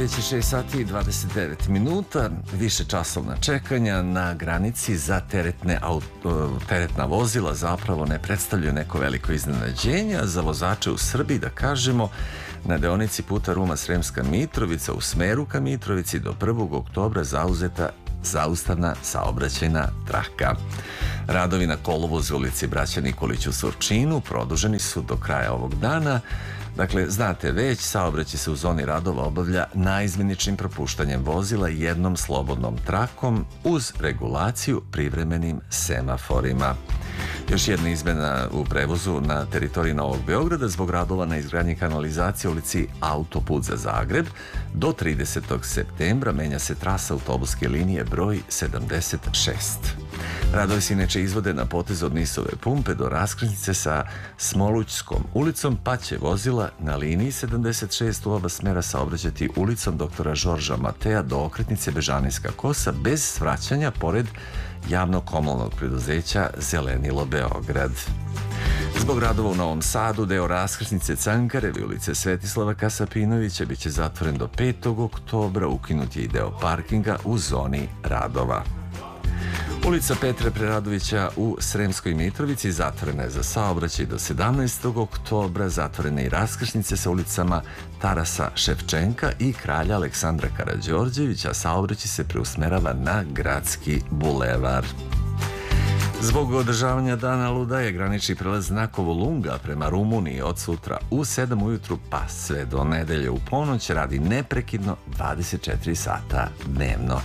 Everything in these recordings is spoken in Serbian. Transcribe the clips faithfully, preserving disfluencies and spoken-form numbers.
Već je šest sati i dvadeset devet minuta, više časovna čekanja na granici za teretne auto, teretna vozila zapravo ne predstavljaju neko veliko iznenađenje, a za vozače u Srbiji, da kažemo, na deonici puta Ruma-Sremska Mitrovica u smeru ka Mitrovici do prvog oktobra zauzeta zaustavna saobraćajna traka. Radovi na kolovozu ulici Braća Nikolić u Surčinu produženi su do kraja ovog dana. Dakle, znate već, saobraćaj se u zoni radova obavlja naizmeničnim propuštanjem vozila jednom slobodnom trakom uz regulaciju privremenim semaforima. Još jedna izmena u prevozu na teritoriji Novog Beograda zbog radova na izgradnji kanalizacije u ulici Autoput za Zagreb. Do tridesetog septembra menja se trasa autobuske linije broj sedamdeset šest. Radovi se inače izvode na potezu od Nisove pumpe do raskrsnice sa Smolućskom ulicom, pa će vozila na liniji sedamdeset šest u oba smera saobraćati ulicom doktora Žorža Mateja do okretnice Bežanijska kosa bez svraćanja pored javnog komunalnog preduzeća Zelenilo Beograd. Zbog radova u Novom Sadu, deo raskrsnice Cankarevi ulice Svetislava Kasapinovića biće zatvoren do petog oktobra, ukinut je i deo parkinga u zoni radova. Ulica Petra Preradovića u Sremskoj Mitrovici zatvorena je za saobraćaj do sedamnaestog oktobra, zatvorene i raskrsnice sa ulicama Tarasa Ševčenka i Kralja Aleksandra Karađorđevića, a saobraćaj se preusmerava na Gradski bulevar. Zbog održavanja dana luda je granični prelaz Nakovo Lunga prema Rumuniji od sutra u sedam ujutru pa sve do nedelje u ponoć radi neprekidno dvadeset četiri sata dnevno.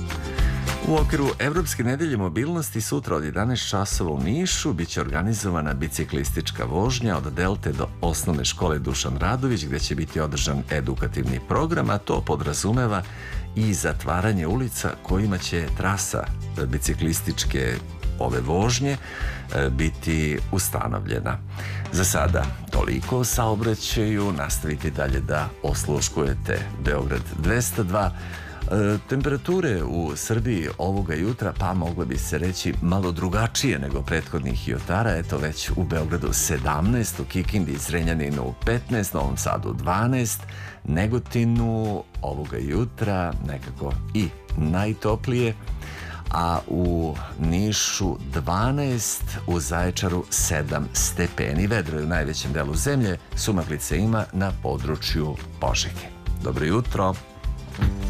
U okviru Evropske nedelje mobilnosti sutra od jedanaest časova u Nišu biće organizovana biciklistička vožnja od Delte do osnovne škole Dušan Radović, gde će biti održan edukativni program, a to podrazumeva i zatvaranje ulica kojima će trasa biciklističke ove vožnje biti ustanovljena. Za sada toliko o saobraćaju, nastavite dalje da osluškujete Beograd dvesta dva. Temperature u Srbiji ovoga jutra, pa moglo bi se reći malo drugačije nego prethodnih jutara. Eto, već u Beogradu sedamnaest, u Kikindi i Zrenjaninu petnaest, Novom Sadu dvanaest, Negotinu ovoga jutra nekako i najtoplije, a u Nišu dvanaest, u Zaječaru sedam stepeni. Vedro je u najvećem delu zemlje, sumaglice ima na području Požege. Dobro jutro!